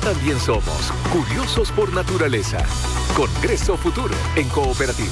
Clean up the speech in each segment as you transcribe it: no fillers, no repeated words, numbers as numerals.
también somos curiosos por naturaleza. Congreso Futuro en Cooperativa.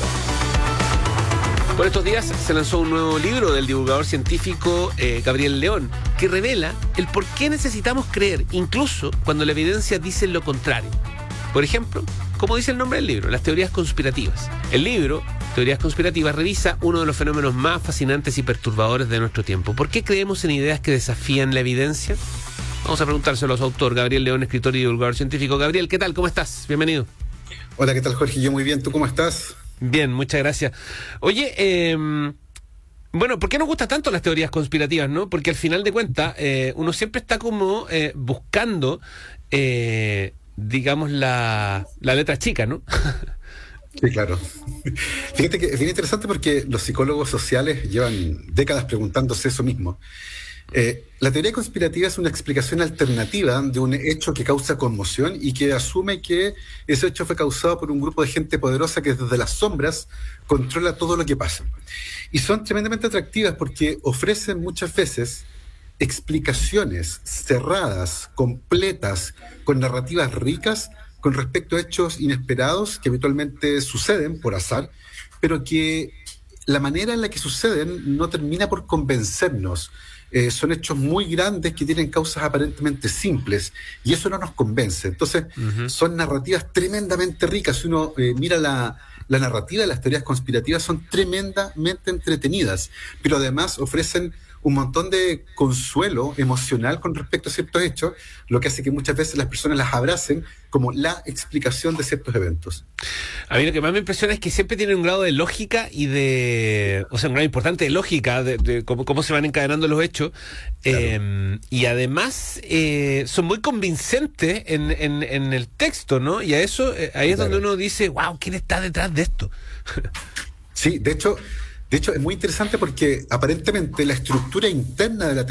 Por estos días se lanzó un nuevo libro del divulgador científico Gabriel León, que revela el por qué necesitamos creer, incluso cuando la evidencia dice lo contrario. Por ejemplo, como dice el nombre del libro, las teorías conspirativas. El libro, Teorías Conspirativas, revisa uno de los fenómenos más fascinantes y perturbadores de nuestro tiempo. ¿Por qué creemos en ideas que desafían la evidencia? Vamos a preguntárselo a su autor, Gabriel León, escritor y divulgador científico. Gabriel, ¿qué tal? ¿Cómo estás? Bienvenido. Hola, ¿qué tal, Jorge? Yo muy bien. ¿Tú cómo estás? Bien, muchas gracias. Oye, bueno, ¿por qué nos gustan tanto las teorías conspirativas, no? Porque al final de cuentas, uno siempre está como buscando, digamos, la letra chica, ¿no? Sí, claro. Fíjate que es bien interesante porque los psicólogos sociales llevan décadas preguntándose eso mismo. La teoría conspirativa es una explicación alternativa de un hecho que causa conmoción y que asume que ese hecho fue causado por un grupo de gente poderosa que desde las sombras controla todo lo que pasa. Y son tremendamente atractivas porque ofrecen muchas veces explicaciones cerradas, completas, con narrativas ricas con respecto a hechos inesperados que habitualmente suceden por azar, pero que la manera en la que suceden no termina por convencernos. Son hechos muy grandes que tienen causas aparentemente simples y eso no nos convence. Entonces, son narrativas tremendamente ricas. Si uno mira la narrativa de las teorías conspirativas, son tremendamente entretenidas, pero además ofrecen un montón de consuelo emocional con respecto a ciertos hechos, lo que hace que muchas veces las personas las abracen como la explicación de ciertos eventos. A mí lo que más me impresiona es que siempre tienen un grado de lógica y o sea, un grado importante de lógica de cómo se van encadenando los hechos. Claro. Y además son muy convincentes en el texto, ¿no? Y a eso, ahí es donde uno dice, wow, ¿quién está detrás de esto? Sí, de hecho es muy interesante porque aparentemente la estructura interna de la